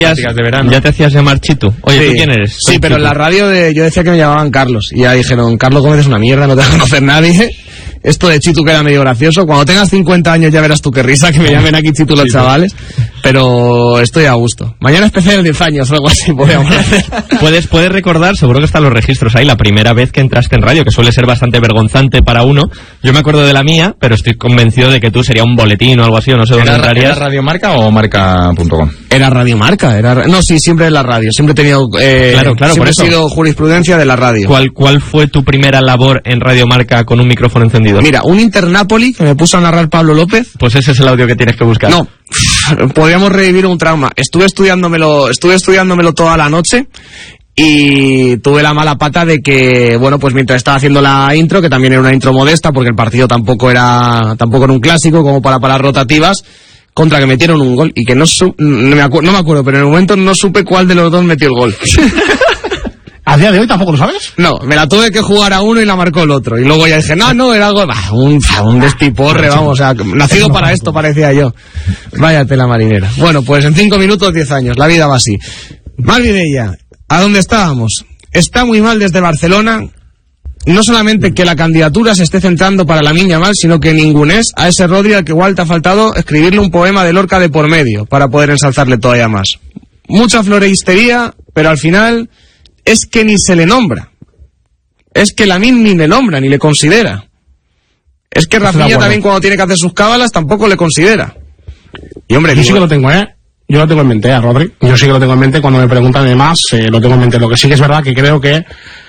de verano. Ya te hacías llamar Chitu. Oye, sí. ¿Tú quién eres? Sí, pero en la radio yo decía que me llamaban Carlos. Y ya dijeron, Carlos Gómez es una mierda, no te va a conocer nadie. Esto de Chitu queda medio gracioso. Cuando tengas 50 años ya verás tú qué risa que me llamen aquí Chitu los chavales. Pero estoy a gusto. Mañana especial de 10 años o algo así podríamos hacer. ¿Puedes recordar, seguro que están los registros ahí, la primera vez que entraste en radio, que suele ser bastante vergonzante para uno? Yo me acuerdo de la mía, pero estoy convencido de que tú sería un boletín o algo así, o no sé dónde entrarías. ¿Era Radio Marca o Marca.com? Era Radio Marca. No, sí, siempre en la radio. Siempre he tenido... claro, siempre por he eso. sido jurisprudencia de la radio. ¿Cuál fue tu primera labor en Radio Marca con un micrófono encendido? Mira, un Inter-Napoli que me puso a narrar Pablo López. Pues ese es el audio que tienes que buscar. No, podríamos revivir un trauma. Estuve estudiándomelo toda la noche y tuve la mala pata de que, bueno, pues mientras estaba haciendo la intro, que también era una intro modesta porque el partido tampoco era un clásico como para parar rotativas, contra que metieron un gol y que no me acuerdo, pero en el momento no supe cuál de los dos metió el gol. ¿A día de hoy tampoco lo sabes? No, me la tuve que jugar a uno y la marcó el otro. Y luego ya dije, no, era algo... un despiporre, vamos, o sea, nacido para esto parecía yo. Vaya tela marinera. Bueno, pues en 5 minutos, 10 años, la vida va así. Mal Vidella, ¿a dónde estábamos? Está muy mal desde Barcelona, no solamente que la candidatura se esté centrando para Lamine Yamal, sino que ningunés a ese Rodri al que igual te ha faltado escribirle un poema de Lorca de por medio, para poder ensalzarle todavía más. Mucha floristería, pero al final... es que ni se le nombra. Es que Lamine ni le nombra, ni le considera. Es que Rafinha también cuando tiene que hacer sus cábalas tampoco le considera. Y hombre, yo sí que lo tengo, yo lo tengo en mente, a Rodri. Yo sí que lo tengo en mente, cuando me preguntan de más, lo tengo en mente. Lo que sí que es verdad que creo que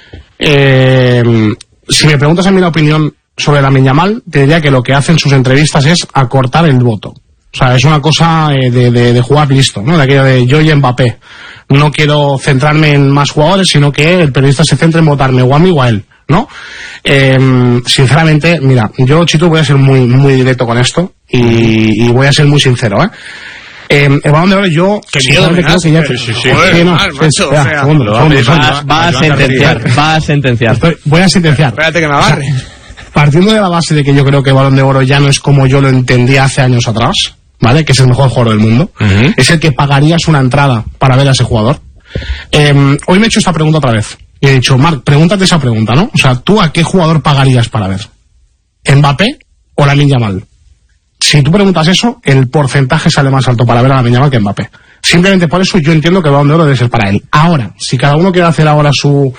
si me preguntas a mí la opinión sobre Lamine Yamal, te diría que lo que hace en sus entrevistas es acortar el voto. O sea, es una cosa de jugar listo, ¿no? De aquello de yo y Mbappé. No quiero centrarme en más jugadores, sino que el periodista se centre en votarme o a mí o a él, ¿no? Sinceramente, mira, yo, Chitu, voy a ser muy, muy directo con esto y voy a ser muy sincero, el Balón de Oro yo creo que ya... Va a sentenciar. Voy a sentenciar. Espérate que me agarre. Partiendo de la base de que yo creo que el Balón de Oro ya no es como yo lo entendía hace años atrás, ¿vale? Que es el mejor jugador del mundo. Es el que pagarías una entrada para ver a ese jugador. Hoy me he hecho esta pregunta otra vez. Y he dicho, Marc, pregúntate esa pregunta, ¿no? O sea, ¿tú a qué jugador pagarías para ver? ¿Mbappé o Lamine Yamal? Si tú preguntas eso, el porcentaje sale más alto para ver a Lamine Yamal que Mbappé. Simplemente por eso yo entiendo que el Balón de Oro debe ser para él. Ahora, si cada uno quiere hacer ahora su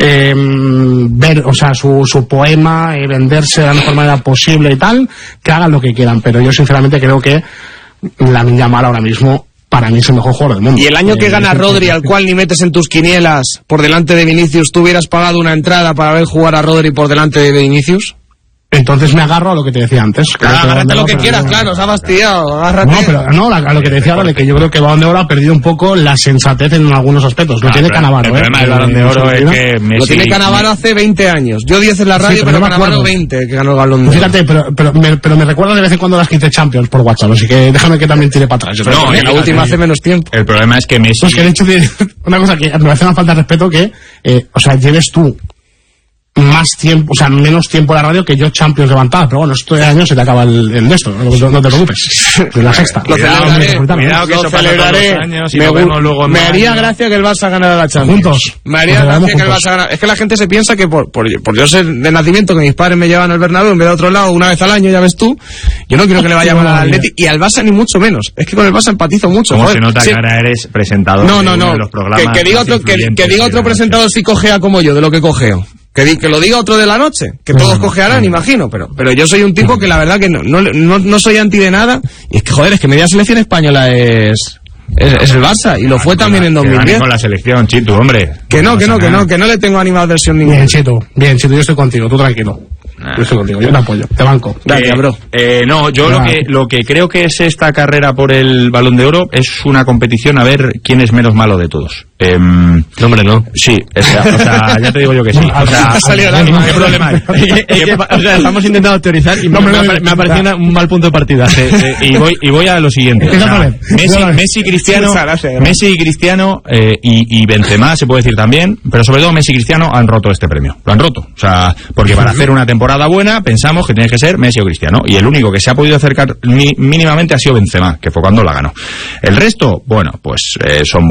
poema, venderse de la mejor manera posible y tal, que hagan lo que quieran. Pero yo sinceramente creo que Lamine Yamal ahora mismo para mí es el mejor jugador del mundo. Y el año que gana Rodri, al cual ni metes en tus quinielas por delante de Vinicius, ¿tú hubieras pagado una entrada para ver jugar a Rodri por delante de Vinicius? Entonces me agarro a lo que te decía antes. Agárrate lo que quieras, claro, se ha fastidiado, agárrate. No, pero a lo que te decía ahora, de que yo creo que el Balón de Oro ha perdido un poco la sensatez en algunos aspectos. Lo tiene Cannavaro, El problema del Balón de Oro es que Messi... Lo tiene Cannavaro hace 20 años. Yo 10 en la radio, pero Cannavaro 20 que ganó el Balón de Oro. Fíjate, pero me recuerda de vez en cuando las 15 Champions por WhatsApp, así que déjame que también tire para atrás. No, la última hace menos tiempo. El problema es que Messi... Pues que el hecho de... Una cosa que me hace una falta de respeto que, lleves tú más tiempo, menos tiempo en la radio que yo Champions levantada, pero bueno, esto de año se te acaba el de esto, no te preocupes, de la sexta. Lo celebraré, que eso pasa todos los años y lo vemos luego en me haría gracia que el Barça ganara la Champions. Juntos. Me haría gracia que el Barça ganara. Es que la gente se piensa que por yo ser de nacimiento, que mis padres me llevan al Bernabéu en vez de a otro lado una vez al año, ya ves tú, yo no quiero que le vaya mal al Atleti y al Barça ni mucho menos. Es que con el Barça empatizo mucho. Como se nota que ahora eres presentador de los programas. Que diga otro presentador si cojea como yo, de lo que cojeo. Que lo diga otro de la noche, que todos cojearán, imagino, pero yo soy un tipo que la verdad que no soy anti de nada, y es que joder, es que media selección española es el Barça, y lo fue también en 2010. Con la selección, Chitu, hombre. Que no le tengo animadversión ninguna. Bien, Chitu, yo estoy contigo, tú tranquilo. Yo estoy contigo, yo te apoyo, te banco. Gracias, bro. No, yo lo que creo que es esta carrera por el Balón de Oro es una competición a ver quién es menos malo de todos. No, hombre, no. Sí, o sea, ya te digo yo que sí. O sea, ¿qué problema hay? O sea, estamos intentando teorizar y me ha parecido un mal punto de partida. Y voy a lo siguiente. O sea, Messi, Cristiano y Benzema, se puede decir también, pero sobre todo Messi y Cristiano han roto este premio. Lo han roto. O sea, porque para hacer una temporada buena pensamos que tiene que ser Messi o Cristiano. Y el único que se ha podido acercar mínimamente ha sido Benzema, que fue cuando la ganó. El resto, bueno, pues son